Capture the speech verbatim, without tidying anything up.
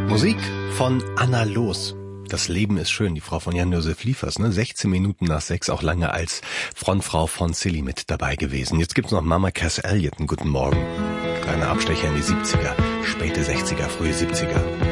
Musik von Anna Loos. Das Leben ist schön, die Frau von Jan-Josef Liefers, ne? sechzehn Minuten nach sechs, auch lange als Frontfrau von Silly mit dabei gewesen. Jetzt gibt's noch Mama Cass Elliot, einen guten Morgen. Kleiner Abstecher in die siebziger, späte sechziger, frühe siebziger.